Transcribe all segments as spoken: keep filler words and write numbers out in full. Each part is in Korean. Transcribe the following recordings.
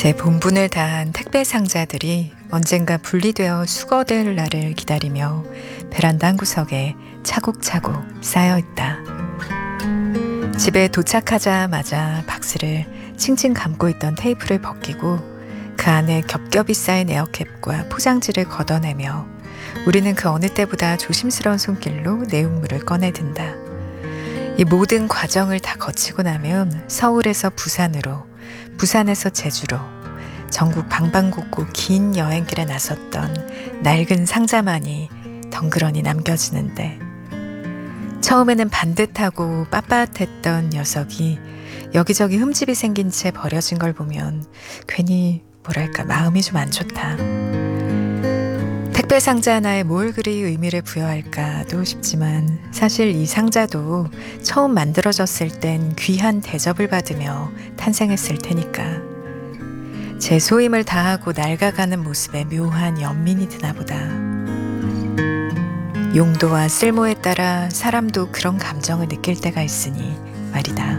제 본분을 다한 택배 상자들이 언젠가 분리되어 수거될 날을 기다리며 베란다 한 구석에 차곡차곡 쌓여 있다. 집에 도착하자마자 박스를 칭칭 감고 있던 테이프를 벗기고 그 안에 겹겹이 쌓인 에어캡과 포장지를 걷어내며 우리는 그 어느 때보다 조심스러운 손길로 내용물을 꺼내든다. 이 모든 과정을 다 거치고 나면 서울에서 부산으로, 부산에서 제주로 전국 방방곡곡 긴 여행길에 나섰던 낡은 상자만이 덩그러니 남겨지는데, 처음에는 반듯하고 빳빳했던 녀석이 여기저기 흠집이 생긴 채 버려진 걸 보면 괜히 뭐랄까 마음이 좀 안 좋다. 택배 상자 하나에 뭘 그리 의미를 부여할까도 싶지만 사실 이 상자도 처음 만들어졌을 땐 귀한 대접을 받으며 탄생했을 테니까 제 소임을 다하고 낡아가는 모습에 묘한 연민이 드나 보다. 용도와 쓸모에 따라 사람도 그런 감정을 느낄 때가 있으니 말이다.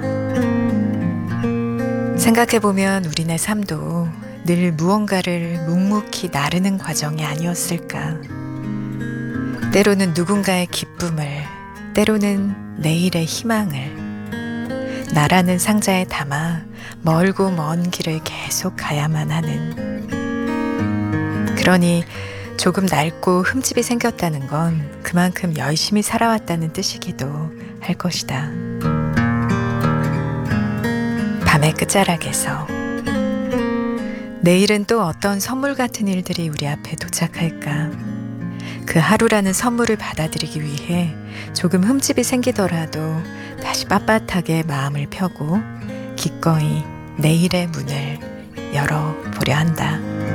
생각해보면 우리네 삶도 늘 무언가를 묵묵히 나르는 과정이 아니었을까. 때로는 누군가의 기쁨을, 때로는 내일의 희망을 나라는 상자에 담아 멀고 먼 길을 계속 가야만 하는. 그러니 조금 낡고 흠집이 생겼다는 건 그만큼 열심히 살아왔다는 뜻이기도 할 것이다. 밤의 끝자락에서 내일은 또 어떤 선물 같은 일들이 우리 앞에 도착할까? 그 하루라는 선물을 받아들이기 위해 조금 흠집이 생기더라도 다시 빳빳하게 마음을 펴고 기꺼이 내일의 문을 열어보려 한다.